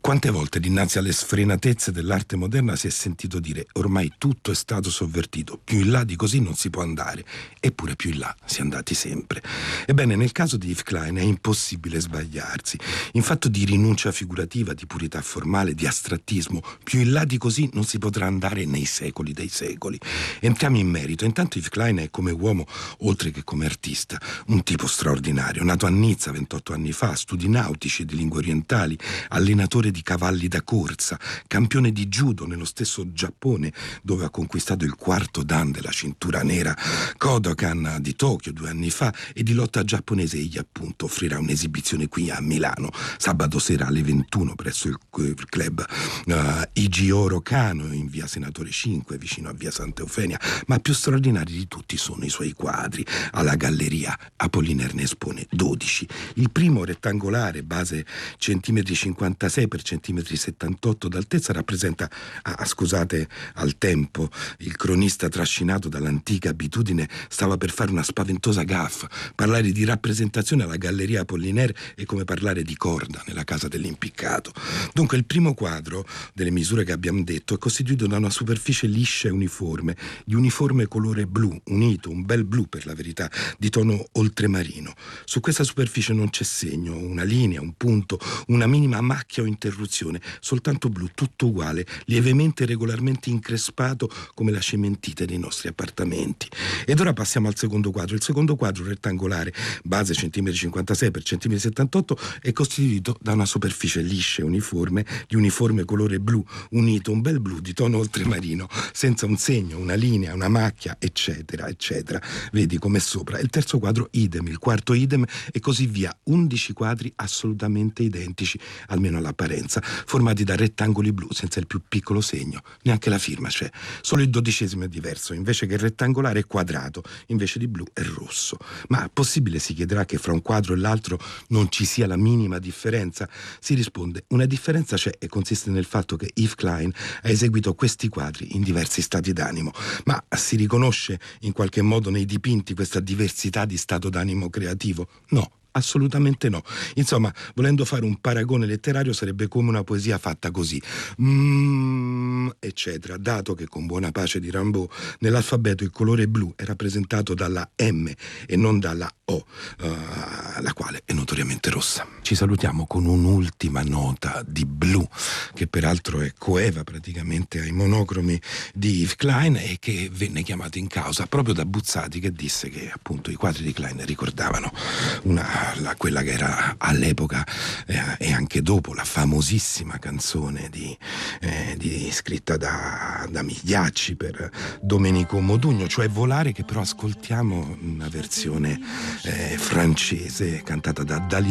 Quante volte dinanzi alle sfrenatezze dell'arte moderna si è sentito dire ormai tutto è stato sovvertito, più in là di così non si può andare, eppure più in là si è andati sempre. Ebbene, nel caso di Yves Klein è impossibile sbagliarsi. In fatto di rinuncia figurativa, di purità formale, di astrattismo, più in là di così non si potrà andare nei secoli dei secoli. Entriamo in merito. Intanto Yves Klein è come uomo, oltre che come artista, un tipo straordinario, nato a Nizza 28 anni fa, studi nautici e di lingue orientali, allenatore di cavalli da corsa, campione di judo nello stesso Giappone dove ha conquistato il 4º dan della cintura nera, Kodokan di Tokyo 2 anni fa, e di lotta giapponese egli appunto offrirà un'esibizione qui a Milano sabato sera alle 21 presso il club Ijioro Kano in via Senatore 5 vicino a via Santa Eufemia. Ma più straordinari di tutti sono i suoi quadri. Alla Galleria Apollinaire ne espone 12. Il primo, rettangolare, base centimetri 56 per centimetri 78 d'altezza, rappresenta, scusate al tempo, il cronista trascinato dall'antica abitudine stava per fare una spaventosa gaffa. Parlare di rappresentazione alla Galleria Apollinaire è come parlare di corda nella casa dell'impiccato. Dunque il primo quadro, delle misure che abbiamo detto, è costituito da una superficie liscia e uniforme, di uniforme colore blu, unito, un bel blu per la verità, di tono oltremarino. Su questa superficie non c'è segno, una linea, un punto, una minima macchia o interruzione, soltanto blu, tutto uguale, lievemente e regolarmente increspato come la cementite dei nostri appartamenti. Ed ora passiamo al secondo quadro. Il secondo quadro, rettangolare, base centimetri 56 per centimetri 78, è costituito da una superficie liscia e uniforme, di uniforme colore blu, unito, un bel blu di tono oltremarino, senza un segno, una linea, una macchia, eccetera, eccetera. Vedi come sopra. Il terzo quadro idem, il quarto idem e così via. 11 quadri assolutamente identici, almeno all'apparenza, formati da rettangoli blu senza il più piccolo segno, neanche la firma c'è. Solo il 12° è diverso, invece che rettangolare è quadrato, invece di blu è rosso. Ma possibile, si chiederà, che fra un quadro e l'altro non ci sia la minima differenza? Si risponde, una differenza c'è e consiste nel fatto che Yves Klein ha eseguito questi quadri in diversi stati d'animo. Ma si riconosce in qualche modo nei dipinti questa diversità di stato d'animo creativo? No. Assolutamente no. Insomma, volendo fare un paragone letterario, sarebbe come una poesia fatta così, eccetera, dato che, con buona pace di Rimbaud, nell'alfabeto il colore blu è rappresentato dalla M e non dalla O, la quale è notoriamente rossa. Ci salutiamo con un'ultima nota di blu, che peraltro è coeva praticamente ai monocromi di Yves Klein e che venne chiamato in causa proprio da Buzzati, che disse che appunto i quadri di Klein ricordavano quella che era all'epoca e anche dopo la famosissima canzone scritta da Migliacci per Domenico Modugno, cioè Volare, che però ascoltiamo una versione francese cantata da Dalida